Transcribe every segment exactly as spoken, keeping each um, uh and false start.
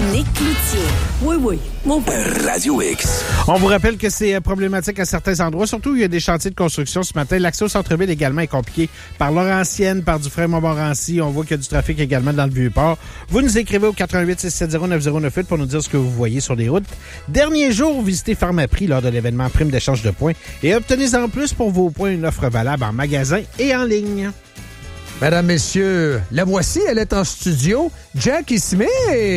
Dominique Cloutier. Oui, oui, mon père. Radio X. On vous rappelle que c'est problématique à certains endroits, surtout où il y a des chantiers de construction ce matin. L'accès au centre-ville également est compliqué par Laurentienne, par Dufresne-Montmorency. On voit qu'il y a du trafic également dans le Vieux-Port. Vous nous écrivez au quatre un huit six sept zéro neuf zéro neuf huit pour nous dire ce que vous voyez sur les routes. Dernier jour, visitez Pharmaprix lors de l'événement Prime d'échange de points et obtenez en plus pour vos points une offre valable en magasin et en ligne. Mesdames, messieurs, la voici, elle est en studio, Jackie Smith.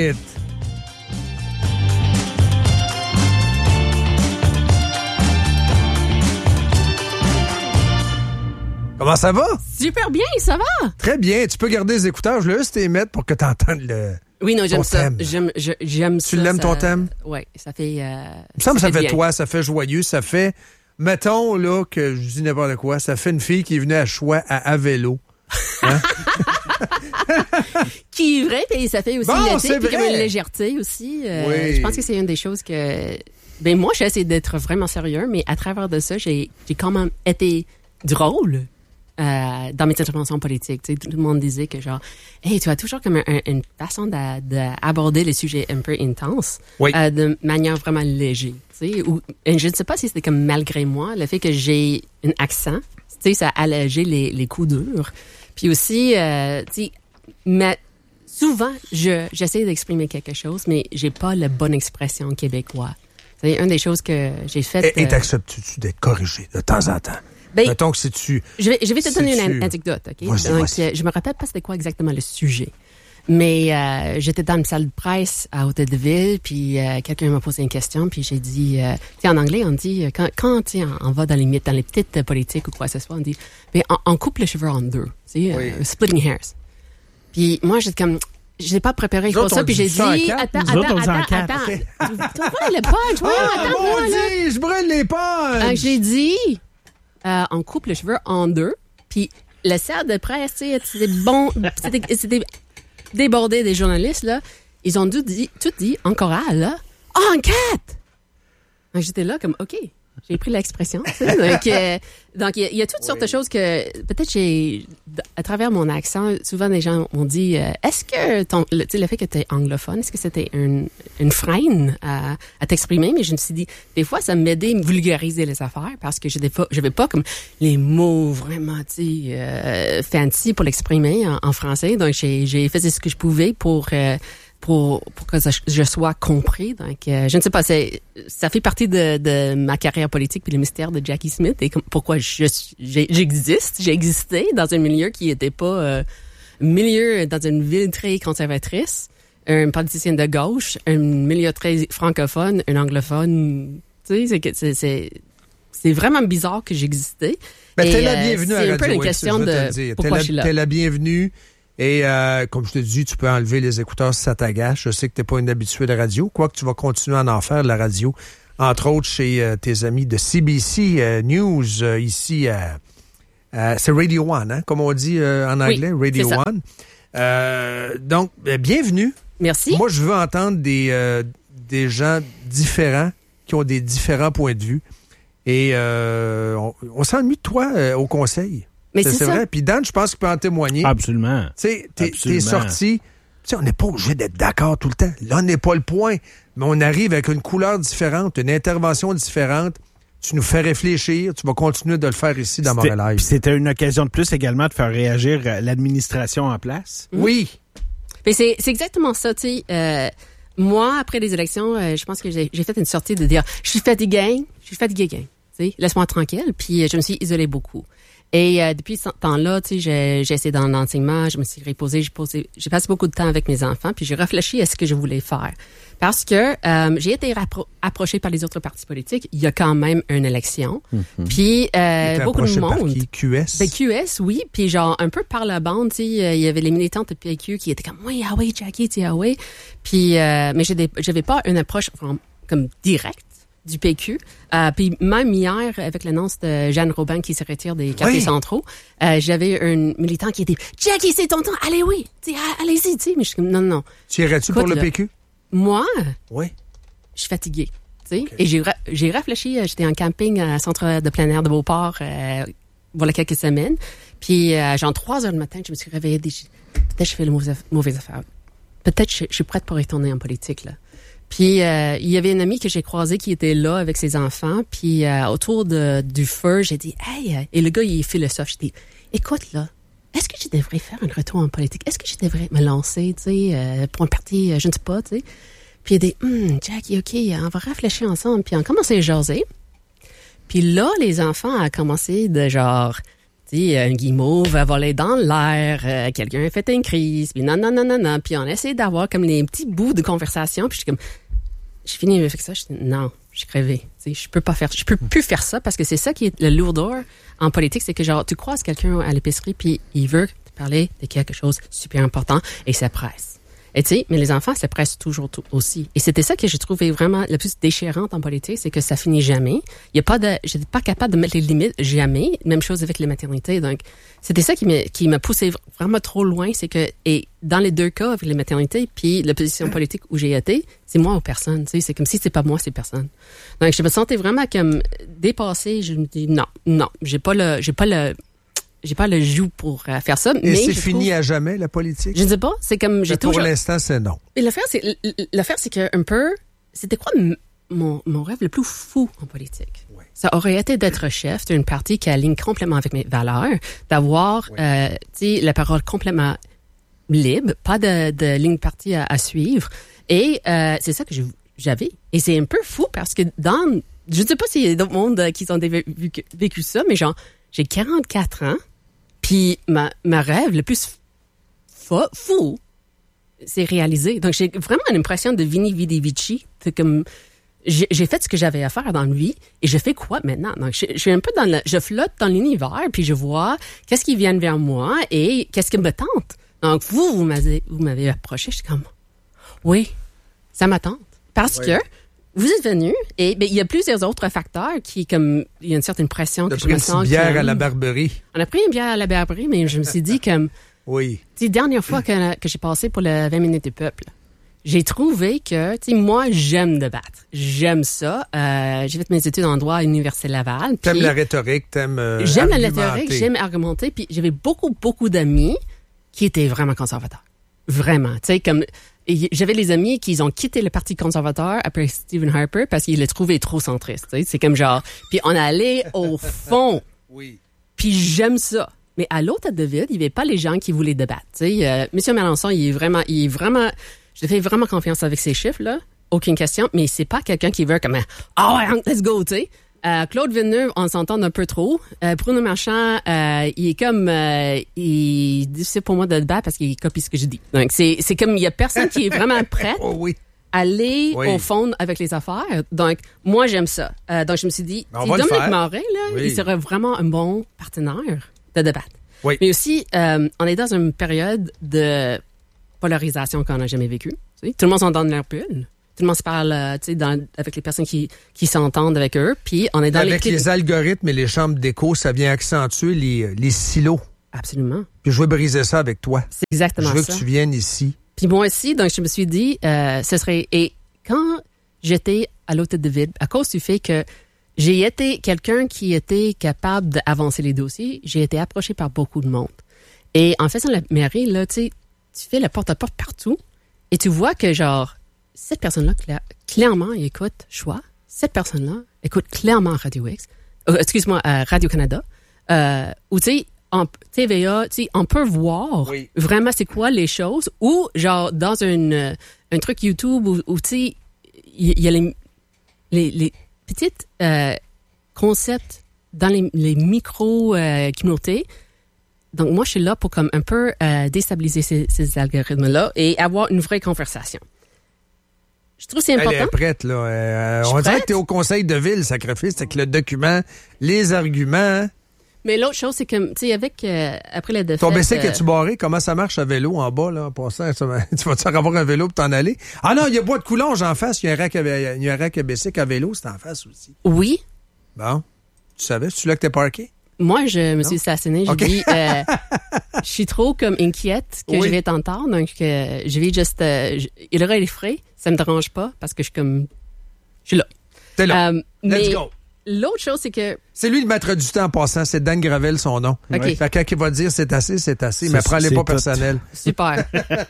Comment ça va? Super bien, ça va? Très bien. Tu peux garder les écouteurs. Je vais juste les mettre pour que tu entendes le. Oui, non, j'aime ton ça. thème. J'aime, je- j'aime ça. Tu l'aimes, ça- ton thème? Oui, ça fait. Euh, Il me semble que ça fait bien. toi, ça fait joyeux, ça fait. Mettons, là, que je dis n'importe quoi, ça fait une fille qui est venue à Choix à, à vélo. Hein? Qui est vrai, puis ça fait aussi Bon, l'été, c'est puis comme vrai. une légèreté aussi. Euh, Oui. Je pense que c'est une des choses que. Ben moi, j'essaie d'être vraiment sérieux, mais à travers de ça, j'ai, j'ai quand même été drôle. Euh, dans mes interventions politiques, tu sais, tout le monde disait que genre, hey, tu as toujours comme un- un- une façon d'a- d'aborder les sujets un peu intenses, Oui. euh, de manière vraiment légère, tu sais. Ou, et je ne sais pas si c'était comme malgré moi, le fait que j'ai un accent, tu sais, ça a allégé les, les coups durs. Puis aussi, euh, tu sais, mais souvent, je j'essaie d'exprimer quelque chose, mais j'ai pas la bonne expression québécoise. C'est une des choses que j'ai faites. Et, et euh, t'acceptes-tu d'être corrigé de temps en temps? ben, Mettons que si tu. Je vais, je vais te Si donner tu- une an- anecdote, OK? Vas-y, Donc, vas-y. euh, je me rappelle pas c'était quoi exactement le sujet. Mais euh, j'étais dans une salle de presse à Hôtel de Ville, puis euh, quelqu'un m'a posé une question, puis j'ai dit, euh, tu sais, en anglais, on dit, euh, quand, quand tu sais, on, on va dans les mythes, dans les petites euh, politiques ou quoi que ce soit, on dit, mais on, on coupe les cheveux en deux, tu sais, Oui. euh, splitting hairs. Puis moi, j'étais comme, je n'ai pas préparé Nous pour autres, ça, on puis dit j'ai ça en dit, quatre. attends, Nous attends, autres, on dit en attends, quatre. attends, OK. tu vois le punch, voyons, Ah, attends-moi, là. maudit, je brûle les punchs! Euh, j'ai dit, euh, on coupe les cheveux en deux, puis le salle de presse, tu sais, c'était bon, c'était, c'était débordé des journalistes, là. Ils ont tout dit, tout dit en chorale, là. Ah, en quatre! Donc, j'étais là comme, OK, j'ai pris l'expression. tu sais. Donc, euh, donc il y, a- il y a toutes sortes de choses que, peut-être j'ai, à travers mon accent, souvent les gens m'ont dit, euh, est-ce que ton, le, tu sais, le fait que tu es anglophone, est-ce que c'était une, une freine à, à t'exprimer? Mais je me suis dit, des fois, ça m'aidait à me vulgariser les affaires parce que j'avais pas, j'avais pas comme les mots vraiment, tu sais, euh, fancy pour l'exprimer en, en français. Donc, j'ai, j'ai fait ce que je pouvais pour, euh, pour, pour que je, je sois compris. Donc, euh, je ne sais pas, c'est, ça fait partie de, de ma carrière politique puis le mystère de Jackie Smith et comme, pourquoi je, suis- j'ai, j'existe. J'ai existé dans un milieu qui n'était pas euh, milieu dans une ville très conservatrice, un politicien de gauche, un milieu très francophone, un anglophone. Tu sais, c'est que c'est, c'est, c'est vraiment bizarre que j'existais. Ben, Et, t'es la euh, bienvenue à c'est Radio un peu une X, question je vais te de le dire. pourquoi T'es je suis la, là. t'es la bienvenue. Et euh, comme je te dis, tu peux enlever les écouteurs si ça t'agace. Je sais que t'es pas une habituée de radio, quoique tu vas continuer à en faire de la radio, entre autres chez euh, tes amis de C B C euh, News, euh, ici à... à- c'est Radio One, hein, comme on dit euh, en anglais, Oui, Radio c'est ça. One. Euh, donc, ben, bienvenue. Merci. Moi, je veux entendre des, euh, des gens différents qui ont des différents points de vue. Et euh, on, on s'ennuie de toi euh, au conseil. Mais c'est ça. vrai. Puis Dan, je pense qu'il peut en témoigner. Absolument. Tu sais, t'es, Absolument. t'es sorti. Tu sais, on n'est pas obligé d'être d'accord tout le temps. Là, on n'est pas le point. Mais on arrive avec une couleur différente, une intervention différente. Tu nous fais réfléchir. Tu vas continuer de le faire ici dans C'était- Montréal. Puis c'était une occasion de plus également de faire réagir euh, l'administration en place. Oui. Mais c'est, c'est exactement ça, tu sais. Euh, moi, après les élections, euh, je pense que j'ai, j'ai fait une sortie de dire, je suis fatiguée, je suis fatiguée, gang. Tu sais, laisse-moi tranquille. Puis euh, je me suis isolée beaucoup. Et euh, depuis ce temps-là, tu sais, j'ai, j'ai essayé dans l'enseignement, je me suis reposée, j'ai posé, j'ai passé beaucoup de temps avec mes enfants, puis j'ai réfléchi à ce que je voulais faire. Parce que euh, j'ai été rappro- approchée par les autres partis politiques. Il y a quand même une élection. Puis euh, T'es beaucoup de approché par monde. qui? Q S? Ben, Q S, oui. Puis genre, un peu par la bande, tu sais, euh, il y avait les militantes de P Q qui étaient comme, oui, ah oui, Jackie, tu sais, ah oui. Puis, euh, mais j'avais, j'avais pas une approche vraiment, comme directe du P Q. Euh, puis même hier, avec l'annonce de Jeanne Robin qui se retire des quartiers Oui. centraux, euh, j'avais un militant qui était, Jackie, c'est ton temps, allez, oui, tu sais, ah, allez-y, tu sais. Mais je suis comme, non, non. Tu irais-tu pour Écoute, le là. P Q? Moi, Oui. je suis fatiguée. Tu sais. Et j'ai, ra- j'ai réfléchi, euh, j'étais en camping à Centre de plein air de Beauport euh, voilà quelques semaines. Puis, euh, genre trois heures du matin, je me suis réveillée. Des, peut-être je fais le mauvais, mauvais affaire. peut-être je, je suis prête pour retourner en politique, là. Puis, euh, il y avait une amie que j'ai croisée qui était là avec ses enfants. Puis, euh, autour de, du feu, j'ai dit, hey, et le gars, il est philosophe. J'ai dit, écoute, là, est-ce que je devrais faire un retour en politique? Est-ce que je devrais me lancer, tu sais, euh, pour un parti, euh, je ne sais pas, tu sais? Puis, il a dit, hum, Jackie, OK, on va réfléchir ensemble. Puis, on a commencé à jaser. Puis là, les enfants ont commencé de genre, tu sais, un guimauve va voler dans l'air, euh, quelqu'un a fait une crise, puis non, non, non, non, non. Puis on a essayé d'avoir comme les petits bouts de conversation. Puis je suis comme, j'ai fini avec ça. Je dis, non, je suis crevée. Tu sais, je peux pas faire, je peux plus faire ça parce que c'est ça qui est le lourdeur en politique, c'est que genre, tu croises quelqu'un à l'épicerie, puis il veut te parler de quelque chose de super important et ça presse. Et tu sais, mais les enfants, ça presse toujours tout aussi. Et c'était ça que j'ai trouvé vraiment le plus déchirant en politique, c'est que ça finit jamais. Il y a pas de, j'étais pas capable de mettre les limites jamais. Même chose avec les maternités. Donc, c'était ça qui m'a, qui m'a poussé vraiment trop loin, c'est que, et dans les deux cas, avec les maternités, puis la position politique où j'ai été, c'est moi ou personne. Tu sais, c'est comme si c'est pas moi, c'est personne. Donc, je me sentais vraiment comme dépassée. Je me dis, non, non, j'ai pas le, j'ai pas le, j'ai pas le joug pour euh, faire ça. Et mais c'est je fini trouve, à jamais, la politique? je ne sais pas. C'est comme, j'ai mais pour toujours... l'instant, c'est non. Et l'affaire, c'est, l'affaire, c'est que un peu, c'était quoi m- mon, mon rêve le plus fou en politique? Ouais. Ça aurait été d'être chef d'une partie qui aligne complètement avec mes valeurs, d'avoir, ouais. euh, tu sais, la parole complètement libre, pas de, de ligne partie à, à suivre. Et euh, c'est ça que je, j'avais. Et c'est un peu fou parce que dans, je ne sais pas s'il y a d'autres mondes qui ont vécu, vécu ça, mais genre, j'ai quarante-quatre ans, puis ma, ma rêve le plus fou, fou c'est réalisé. Donc, j'ai vraiment l'impression de Vini Vidi Vici. C'est comme, j'ai, j'ai fait ce que j'avais à faire dans la vie et je fais quoi maintenant? Donc, je, je suis un peu dans le, je flotte dans l'univers puis je vois qu'est-ce qui vient vers moi et qu'est-ce qui me tente. Donc, vous, vous m'avez, vous m'avez approché, je suis comme, oui, ça m'attente. Parce oui. que, vous êtes venu et ben, il y a plusieurs autres facteurs qui, comme, il y a une certaine pression. On a que pris je me une sens bière que, à la Barberie. On a pris une bière à la Barberie, mais je me suis dit comme, oui. Tu sais, dernière fois que, que j'ai passé pour le vingt minutes du peuple, j'ai trouvé que, tu sais, moi, j'aime débattre. J'aime ça. Euh, j'ai fait mes études en droit à l'Université Laval. T'aimes la rhétorique, t'aimes euh, J'aime argumenter. la rhétorique, j'aime argumenter. Puis j'avais beaucoup, beaucoup d'amis qui étaient vraiment conservateurs. Vraiment. Tu sais, comme... Et j'avais les amis qui ont quitté le Parti conservateur après Stephen Harper parce qu'ils le trouvaient trop centriste. Tu sais, c'est comme genre... Puis on allait au fond. Oui. Puis j'aime ça. Mais à l'autre de ville, il n'y avait pas les gens qui voulaient débattre. Tu sais, euh, M. Mélenchon, il est vraiment... Il est vraiment... Je fais vraiment confiance avec ces chiffres-là. Aucune question. Mais c'est pas quelqu'un qui veut comme... Ah oh, ouais, let's go, tu sais. Euh, Claude Villeneuve, on s'entend un peu trop. Euh, Bruno Marchand, euh, il est comme... Euh, il est difficile pour moi de débattre parce qu'il copie ce que je dis. Donc, c'est, c'est comme... Il y a personne qui est vraiment prêt oh, oui. à aller oui. au fond avec les affaires. Donc, moi, j'aime ça. Euh, donc, je me suis dit, si Dominique Morin, là, oui. il serait vraiment un bon partenaire de débattre. Oui. Mais aussi, euh, on est dans une période de polarisation qu'on n'a jamais vécue. Tu sais? Tout le monde s'entend dans leur bulle. Tout le monde se parle, euh, tu sais, dans, avec les personnes qui, qui s'entendent avec eux. Puis on est dans avec les... les algorithmes et les chambres d'écho, ça vient accentuer les, les silos. Absolument. Puis je veux briser ça avec toi. C'est exactement ça. Je veux ça. que tu viennes ici. Puis moi aussi, donc je me suis dit, euh, ce serait... Et quand j'étais à l'hôtel de ville, à cause du fait que j'ai été quelqu'un qui était capable d'avancer les dossiers, j'ai été approché par beaucoup de monde. Et en faisant la mairie, là, tu sais, tu fais le porte-à-porte partout et tu vois que, genre, cette personne-là, cla- clairement, il écoute Choix. Cette personne-là écoute clairement Radio X. Euh, excuse-moi, euh, Radio-Canada. Euh, ou, tu sais, en T V A, tu sais, on peut voir oui. vraiment c'est quoi les choses. Ou, genre, dans une, un truc YouTube où, où tu sais, il y, y a les, les, les petites euh, concepts dans les, les micro-communautés. Euh, Donc, moi, je suis là pour comme un peu euh, déstabiliser ces, ces algorithmes-là et avoir une vraie conversation. Je trouve que c'est important. Elle est prête, là. Euh, on prête? dirait que t'es au conseil de ville, sacrifice, avec le document, les arguments. Mais l'autre chose, c'est que, tu sais, avec, euh, après la défaite... Ton bicycle, euh... es-tu barré? Comment ça marche à vélo en bas, là, en passant? Tu vas-tu avoir un vélo pour t'en aller? Ah non, il y a Bois de Coulonge en face. Il y a un rack à, il y a un rack à bicycle à vélo, c'est en face aussi. Oui. Bon. Tu savais? C'est-tu là que t'es parké? Moi, je me suis stationnée. J'ai okay. dit, euh, je suis trop comme inquiète que oui. je vais t'entendre. Donc, euh, je vais juste... Euh, je, il aura les frais. Ça me dérange pas parce que je suis comme... Je suis là. T'es là. Euh, Let's mais go. l'autre chose, c'est que... C'est lui le maître du temps en passant. C'est Dan Gravel, son nom. OK. Fait que quand il va dire c'est assez, c'est assez. C'est- Mais prends-les c'est pas tout. personnel. Super.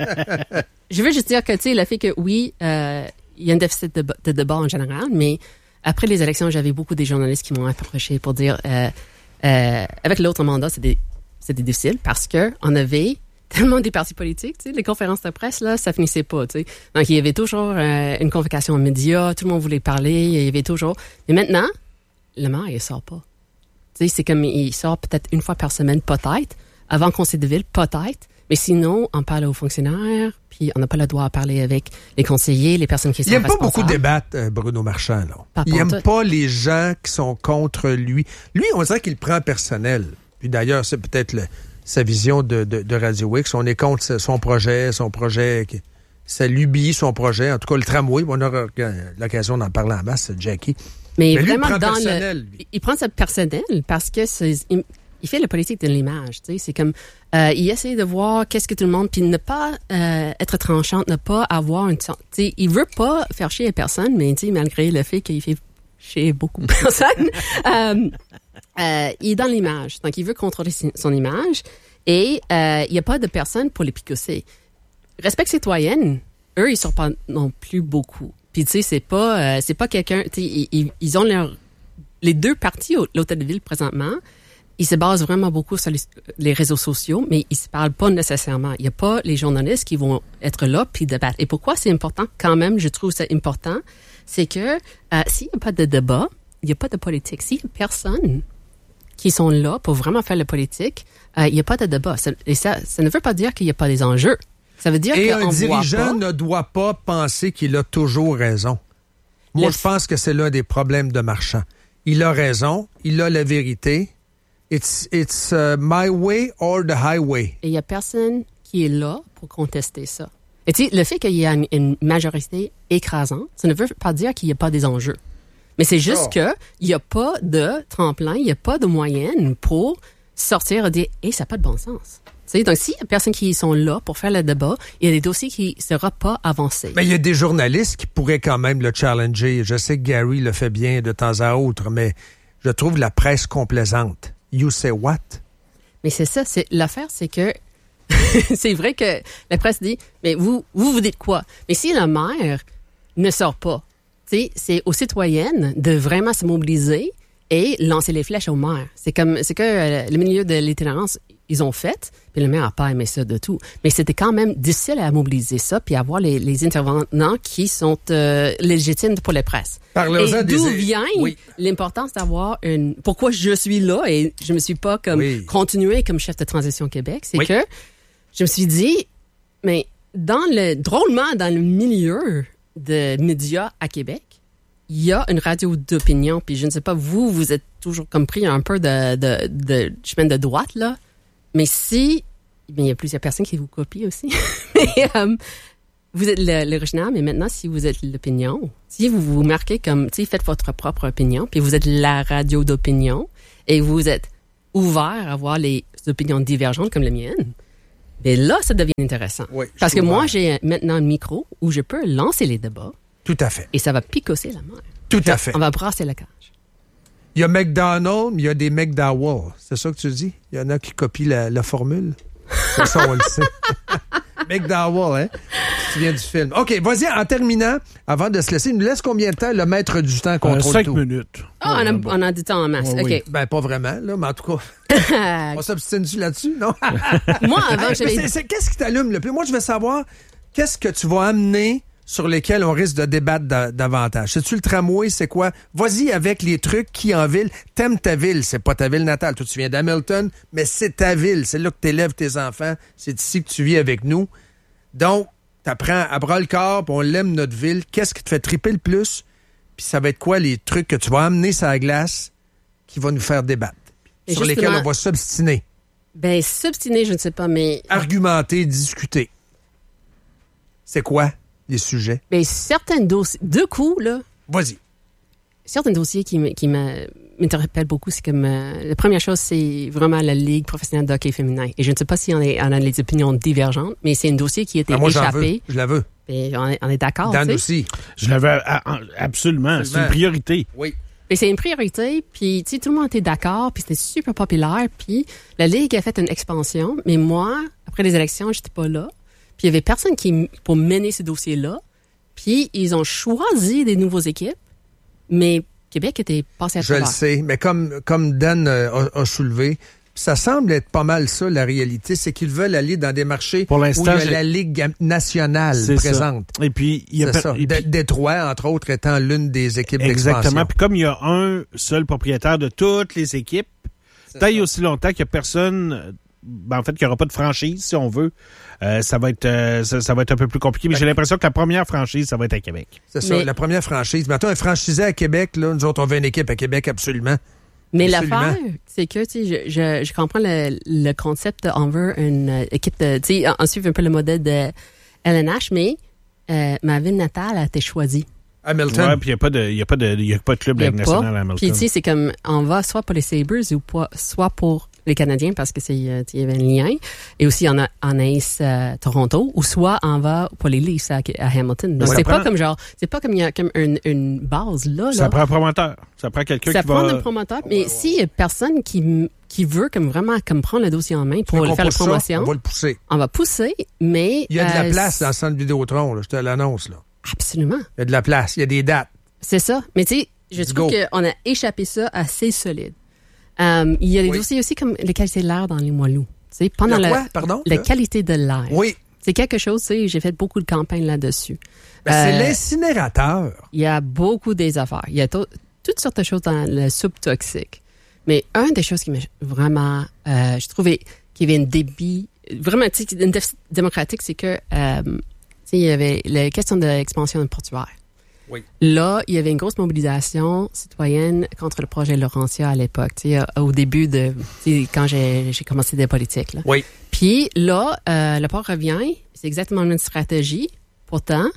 Je veux juste dire que, tu sais, le fait que, oui, euh, il y a un déficit de, de débat en général, mais après les élections, j'avais beaucoup des journalistes qui m'ont approché pour dire, euh, euh, avec l'autre mandat, c'était, c'était difficile parce que on avait tellement des partis politiques, tu sais, les conférences de presse, là, ça finissait pas, tu sais. Donc, il y avait toujours euh, une convocation aux médias, tout le monde voulait parler, il y avait toujours... Mais maintenant, le maire, il sort pas. Tu sais, c'est comme, il sort peut-être une fois par semaine, peut-être. Avant conseil de ville, peut-être. Mais sinon, on parle aux fonctionnaires, puis on n'a pas le droit à parler avec les conseillers, les personnes qui sont Il aime pas responsables. beaucoup débattre, euh, Bruno Marchand. Là. Pas Il aime pantoute. pas les gens qui sont contre lui. Lui, on dirait qu'il le prend personnel. Puis d'ailleurs, c'est peut-être le- sa vision de, de, de Radio X. On est contre son projet, son projet, qui- sa lubie, son projet. En tout cas, le tramway, on aura l'occasion d'en parler en masse, Jackie. Mais, Mais lui, il vraiment, prend dans personnel, le... lui. Il prend ça personnel parce que c'est... Il, il fait la politique de l'image, tu sais. C'est comme... Euh, il essaie de voir qu'est-ce que tout le monde... Puis ne pas euh, être tranchante, ne pas avoir une sorte... Tu sais, il veut pas faire chier personne, mais tu sais, malgré le fait qu'il fait chier beaucoup de personnes, euh, euh, il est dans l'image. Donc, il veut contrôler son image et euh, il n'y a pas de personne pour les picosser. Respect citoyenne, eux, ils sont pas non plus beaucoup. Puis tu sais, c'est pas, euh, c'est pas quelqu'un. Tu sais, ils, ils- ils ont leur, les deux partis au l'hôtel de ville présentement. Ils se basent vraiment beaucoup sur les, les réseaux sociaux, mais ils se parlent pas nécessairement. Il y a pas les journalistes qui vont être là puis débattre. Et pourquoi c'est important quand même, je trouve ça important, c'est que euh, s'il n'y a pas de débat, il n'y a pas de politique. S'il y a personne qui sont là pour vraiment faire la politique, euh, il n'y a pas de débat. Ça, et ça, ça ne veut pas dire qu'il n'y a pas des enjeux. Ça veut dire Et qu'on un dirigeant voit pas. ne doit pas penser qu'il a toujours raison. Moi, Le- je pense que c'est l'un des problèmes de Marchand. Il a raison, il a la vérité. It's, it's uh, my way or the highway. Et il n'y a personne qui est là pour contester ça. Et tu sais, le fait qu'il y a une, une majorité écrasante, ça ne veut pas dire qu'il n'y a pas des enjeux. Mais c'est juste Oh. que il n'y a pas de tremplin, il n'y a pas de moyenne pour sortir et dire « Hey, ça n'a pas de bon sens ». Tu sais, donc, s'il y a personne qui sont là pour faire le débat, il y a des dossiers qui ne seront pas avancés. Mais il y a des journalistes qui pourraient quand même le challenger. Je sais que Gary le fait bien de temps à autre, mais je trouve la presse complaisante. You say what? Mais c'est ça, c'est l'affaire, c'est que c'est vrai que la presse dit, mais vous, vous, vous dites quoi? Mais si la maire ne sort pas, tu sais, c'est aux citoyennes de vraiment se mobiliser et lancer les flèches au maire. C'est comme, c'est que euh, le milieu de l'itinérance, ils ont fait, puis le maire n'a pas aimé ça de tout. Mais c'était quand même difficile à mobiliser ça, puis avoir les, les intervenants qui sont euh, légitimes pour la presse. Parlons-en Et d'où des- vient Oui. l'importance d'avoir une... Pourquoi je suis là et je me suis pas comme Oui. continué comme chef de Transition Québec, c'est Oui. que je me suis dit, mais dans le drôlement dans le milieu de médias à Québec, il y a une radio d'opinion, puis je ne sais pas, vous, vous êtes toujours comme pris un peu de, de, de chemin de droite, là, mais si, bien, il y a plusieurs personnes qui vous copient aussi, mais euh, vous êtes le- l'original, mais maintenant, si vous êtes l'opinion, si vous vous marquez comme, tu sais, faites votre propre opinion, puis vous êtes la radio d'opinion, et vous êtes ouvert à voir les opinions divergentes comme la mienne, bien là, ça devient intéressant. Oui, je Parce que suis moi, ouvert. j'ai maintenant un micro où je peux lancer les débats, Tout à fait. et ça va picosser la main. Tout à fait. On va brasser la cage. Il y a McDonald's, mais il y a des McDowell. C'est ça que tu dis? Il y en a qui copient la, la formule? C'est ça, on le sait. McDowell, hein? Tu viens du film. OK, vas-y, en terminant, avant de se laisser, il nous laisse combien de temps le maître du temps Euh, contrôle cinq tout? minutes. Ah, Ouais, on, a, bon. on a du temps en masse. Ouais, oui. OK. Ben, pas vraiment, là, mais en tout cas, on s'obstine-tu là-dessus, non? Moi, avant, Hey, j'avais... mais c'est- c'est- Qu'est-ce qui t'allume le plus? Moi, je veux savoir, qu'est-ce que tu vas amener sur lesquels on risque de débattre da- davantage? C'est-tu le tramway? C'est quoi? Vas-y avec les trucs qui, en ville, t'aimes ta ville. C'est pas ta ville natale. Toi, tu viens d'Hamilton, mais c'est ta ville. C'est là que t'élèves tes enfants. C'est ici que tu vis avec nous. Donc, t'apprends à bras le corps, puis on l'aime, notre ville. Qu'est-ce qui te fait triper le plus? Puis ça va être quoi les trucs que tu vas amener sur la glace qui va nous faire débattre? Et Sur justement- lesquels on va s'obstiner, Ben, s'obstiner, je ne sais pas, mais... argumenter, discuter. C'est quoi les sujets? Ben, certains dossiers... Deux coups, là, Vas-y. certains dossiers qui, me- qui me- m'interpellent beaucoup, c'est comme... euh, la première chose, c'est vraiment la Ligue professionnelle de hockey féminin. Et je ne sais pas si on, est, on a les opinions divergentes, mais c'est un dossier qui a été Ben, moi, j'en veux. échappé. Je la veux. Et on est, on est d'accord, Dan tu sais. aussi. Je l'avais à- à- absolument. C'est une Absolument. priorité. Oui. Et c'est une priorité, puis tu sais, tout le monde était d'accord, puis c'était super populaire, puis la Ligue a fait une expansion, mais moi, après les élections, j'étais pas là, puis il y avait personne qui pour mener ce dossier-là, puis ils ont choisi des nouveaux équipes, mais Québec était passé à travers. Je le sais, mais comme, comme Dan euh, a, a soulevé, ça semble être pas mal ça, la réalité, c'est qu'ils veulent aller dans des marchés pour l'instant, où il y a j'ai... la Ligue nationale présente. Ça. Et puis, il y a c'est ça. Et puis... Détroit, entre autres, étant l'une des équipes Exactement. d'expansion. Puis comme il y a un seul propriétaire de toutes les équipes, tant il y a aussi longtemps qu'il n'y a personne... Ben, en fait, qu'il n'y aura pas de franchise, si on veut. Euh, ça va être euh, ça, ça va être un peu plus compliqué. Mais j'ai l'impression que la première franchise, ça va être à Québec. C'est ça, mais... la première franchise. Mettons, un franchisé à Québec, là, nous autres, on veut une équipe à Québec, absolument. Mais absolument. L'affaire, c'est que, tu sais, je, je, je comprends le, le concept de on veut une équipe de, tu sais, on suit un peu le modèle de L N H, mais euh, ma ville natale a été choisie. Hamilton. Ouais, puis il n'y a pas de, il y a pas de, il y a pas de club de Ligue nationale à Hamilton. Puis, tu sais, c'est comme, on va soit pour les Sabres ou pas, soit pour les Canadiens parce que c'est, il y avait un lien. Et aussi, on a en Ace euh, Toronto, ou soit on va pour les Leafs à, à Hamilton. Donc, ouais, c'est prend... pas comme genre, c'est pas comme il y a comme une, une base là, là. Ça prend un promoteur. Ça prend quelqu'un ça qui va. Ça prend va... un promoteur. Mais ouais, s'il y a personne qui, qui veut comme vraiment comme prendre le dossier en main pour faire la promotion. Ça, on va le pousser. On va pousser, mais. Il y a de la euh, place dans le centre Vidéotron, là. Je te l'annonce, là. Absolument. Il y a de la place. Il y a des dates. C'est ça. Mais tu sais, je Let's trouve go. qu'on a échappé ça assez solide. Um, il y a des oui. dossiers aussi comme la qualité de l'air dans les Moilous. Tu sais, pendant le quoi? la, Pardon? La le... qualité de l'air. Oui. C'est quelque chose, tu sais, j'ai fait beaucoup de campagnes là-dessus. Ben, euh, c'est l'incinérateur. Il y a beaucoup des affaires. Il y a to- toutes sortes de choses dans le soupe toxique. Mais une des choses qui m'a vraiment, euh, je trouvais qu'il y avait un débit, vraiment, tu sais, une déficit démocratique, c'est que, euh, tu sais, il y avait la question de l'expansion de portuaire. Oui. Là, il y avait une grosse mobilisation citoyenne contre le projet Laurentia à l'époque, tu sais, au début de, tu sais, quand j'ai, j'ai commencé des politiques, là. Oui. Puis là, euh, le port revient, c'est exactement la même stratégie. Pourtant,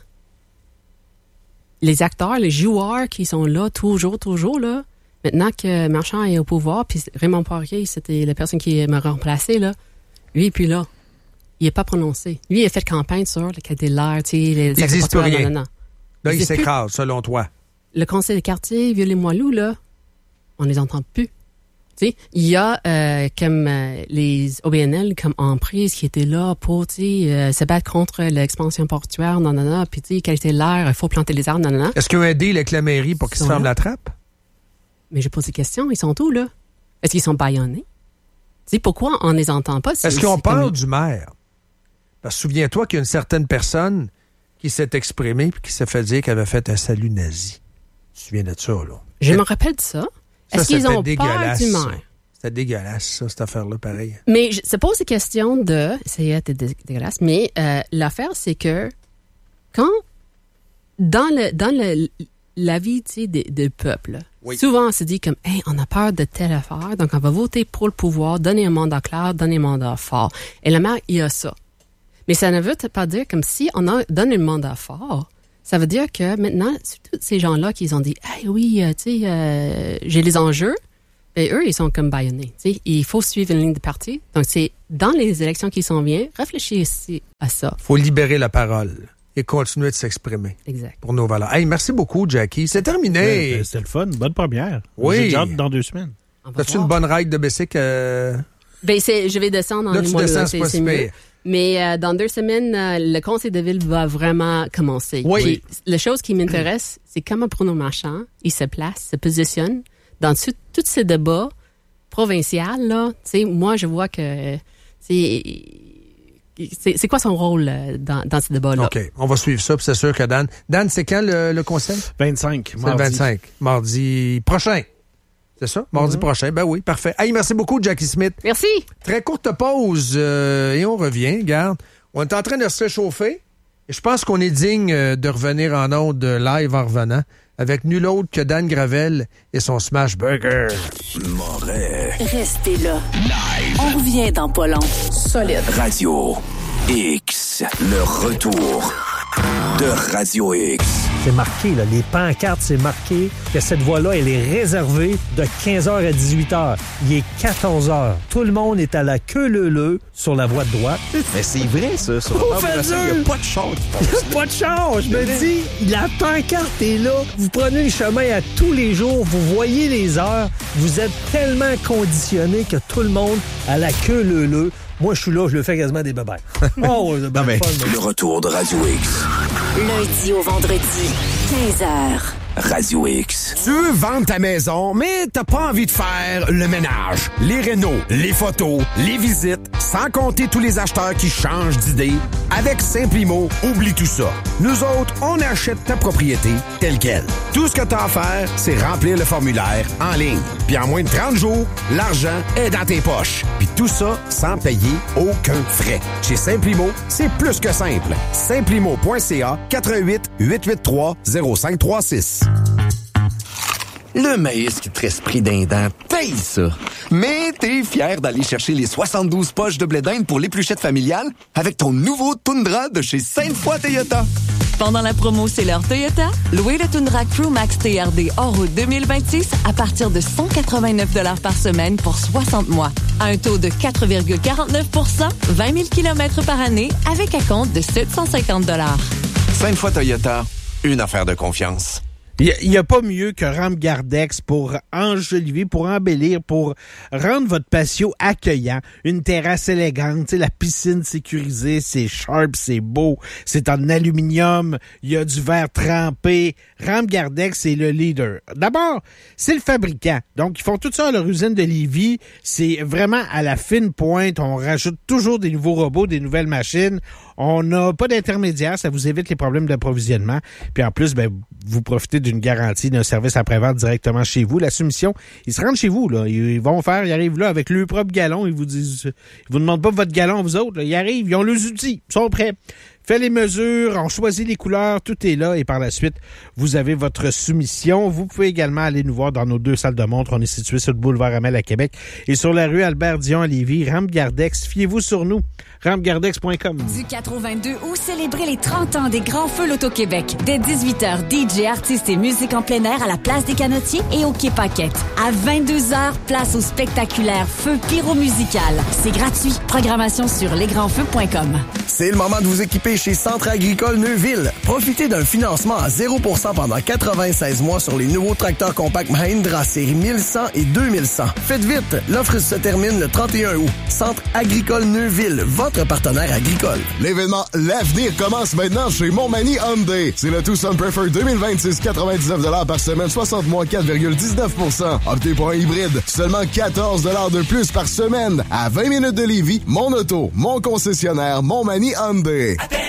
les acteurs, les joueurs qui sont là toujours, toujours là, maintenant que Marchand est au pouvoir, puis Raymond Poirier, c'était la personne qui m'a remplacé, là, lui, puis là, il n'est pas prononcé. Lui, il a fait campagne sur la qualité de l'air, tu sais, les il existe plus rien. Non, non, non. Là, il s'écrase, selon toi. Le conseil de quartier, Vieux-les-Moilous, là, on les entend plus. Tu sais, il y a euh, comme euh, les O B N L comme emprise qui étaient là pour, tu sais, euh, se battre contre l'expansion portuaire, non, non, non, puis tu sais, qualité de l'air, il faut planter les arbres, non, non, non. Est-ce qu'il y a un deal avec la mairie pour qu'ils se ferment la trappe? Mais je pose des questions, ils sont où, là? Est-ce qu'ils sont bâillonnés? Tu sais, pourquoi on les entend pas? C'est, Est-ce qu'on parle comme... du maire? Parce que souviens-toi qu'il y a une certaine personne qui s'est exprimée et qui s'est fait dire qu'elle avait fait un salut nazi. Tu te souviens de ça, là? Je me rappelle de ça. Ça, Est-ce qu'ils ont peur dégueulasse, du ça. maire? C'était dégueulasse, ça, cette affaire-là, pareil. Mais je, ça pose des questions de... C'est dé, dégueulasse, mais euh, l'affaire, c'est que quand, dans le dans le la vie, tu sais, des, des peuples, oui. Souvent, on se dit comme, hey, on a peur de telle affaire, donc on va voter pour le pouvoir, donner un mandat clair, donner un mandat fort. Et le maire, il a ça. Mais ça ne veut pas dire comme si on a donné un mandat fort. Ça veut dire que maintenant, tous ces gens-là qui ont dit, hey, oui, euh, tu sais, euh, j'ai les enjeux, ben eux, ils sont comme bâillonnés. Tu sais, il faut suivre une ligne de parti. Donc, c'est dans les élections qui s'en viennent, réfléchissez à ça. Il faut libérer la parole et continuer de s'exprimer. Exact. Pour nos valeurs. Hey, merci beaucoup, Jackie. C'est terminé. Ouais, c'était le fun. Bonne première. Oui. J'ai hâte dans deux semaines. As-tu une bonne ride de bicycle? Euh... Ben, c'est, je vais descendre en Là, tu mois, descends, là, c'est, c'est, pas c'est mieux. Mais euh, dans deux semaines, euh, le conseil de ville va vraiment commencer. Oui. Puis, la chose qui m'intéresse, c'est comment Bruno Marchand, il se place, se positionne dans tous ces débats provinciaux, là. Tu sais, moi, je vois que c'est, c'est, c'est quoi son rôle dans, dans ces débats-là? OK. On va suivre ça, puis c'est sûr que Dan... Dan, c'est quand le, le conseil? vingt-cinq. C'est le vingt-cinq. Mardi prochain. C'est ça? Mardi mmh. prochain. Ben oui, parfait. Hey, merci beaucoup, Jackie Smith. Merci. Très courte pause euh, et on revient. Regarde, on est en train de se réchauffer et je pense qu'on est digne de revenir en ondes live en revenant avec nul autre que Dan Gravel et son Smash Burger. Moret. Restez là. Live. On revient dans pas long. Solide. Radio X. Le retour. de Radio X. C'est marqué, là, les pancartes, c'est marqué que cette voie-là, elle est réservée de quinze heures à dix-huit heures. Il est quatorze heures. Tout le monde est à la queue leu-leu sur la voie de droite. Mais c'est vrai, ça. Sur Oh, la il n'y a pas de char qui passe. Il n'y a pas de char. Je me dis, la pancarte est là. Vous prenez le chemin à tous les jours. Vous voyez les heures. Vous êtes tellement conditionné que tout le monde a la queue leu-leu. Moi, je suis là, je le fais quasiment des bébés. Oh, c'est bien fun. Le retour de Radio X. Lundi au vendredi, quinze heures. Radio X. Tu veux vendre ta maison, mais t'as pas envie de faire le ménage, les rénaux, les photos, les visites, sans compter tous les acheteurs qui changent d'idée. Avec Simplimo, oublie tout ça. Nous autres, on achète ta propriété telle quelle. Tout ce que t'as à faire, c'est remplir le formulaire en ligne. Puis en moins de trente jours, l'argent est dans tes poches. Puis tout ça sans payer aucun frais. Chez Simplimo, c'est plus que simple. Simplimo point c a quatre un huit, huit huit trois, zéro cinq trois six. Le maïs qui te reste pris d'un dent, paye ça. Mais t'es fier d'aller chercher les soixante-douze poches de blé d'Inde pour l'épluchette familiale avec ton nouveau Tundra de chez Sainte-Foy Toyota. Pendant la promo C'est l'heure Toyota, louez le Tundra Crewmax T R D hors route deux mille vingt-six à partir de cent quatre-vingt-neuf dollars par semaine pour soixante mois. À un taux de quatre virgule quarante-neuf pour cent, vingt mille kilomètres par année avec un compte de sept cent cinquante dollars. Sainte-Foy Toyota, une affaire de confiance. Il n'y a, a pas mieux que Ramgardex pour enjoliver, pour embellir, pour rendre votre patio accueillant. Une terrasse élégante, tu sais, la piscine sécurisée, c'est sharp, c'est beau, c'est en aluminium, il y a du verre trempé. Ramgardex, c'est le leader. D'abord, c'est le fabricant. Donc, ils font tout ça à leur usine de Lévis. C'est vraiment à la fine pointe. On rajoute toujours des nouveaux robots, des nouvelles machines. On n'a pas d'intermédiaire, ça vous évite les problèmes d'approvisionnement. Puis en plus, ben, vous profitez d'une garantie d'un service après-vente directement chez vous. La soumission, ils se rendent chez vous, là. Ils vont faire, ils arrivent là avec leur propre galon. Ils vous disent, ils vous demandent pas votre galon, vous autres. Là. Ils arrivent, ils ont leurs outils, ils sont prêts. Fait les mesures, on choisit les couleurs, tout est là et par la suite, vous avez votre soumission. Vous pouvez également aller nous voir dans nos deux salles de montre. On est situé sur le boulevard Amel à Québec et sur la rue Albert-Dion à Lévis. Ramgardex, fiez-vous sur nous. ramgardex point com. Du quatre au vingt-deux août, célébrez les trente ans des Grands Feux Loto-Québec. Dès dix-huit heures, D J, artistes et musique en plein air à la place des Canotiers et au Quai Paquette. À vingt-deux heures, place au spectaculaire Feu pyro-musical. C'est gratuit. Programmation sur les grands feux point com. C'est le moment de vous équiper chez Centre agricole Neuville. Profitez d'un financement à zéro pour cent pendant quatre-vingt-seize mois sur les nouveaux tracteurs compacts Mahindra série mille cent et deux mille cent. Faites vite, l'offre se termine le trente et un août. Centre agricole Neuville, votre partenaire agricole. L'événement L'Avenir commence maintenant chez Montmagny Hyundai. C'est le Tucson Preferred deux mille vingt-six, quatre-vingt-dix-neuf dollars par semaine, soixante mois, quatre virgule dix-neuf pour cent. Optez pour un hybride, seulement quatorze dollars de plus par semaine. À vingt minutes de Lévis, mon auto, mon concessionnaire, Montmagny Hyundai.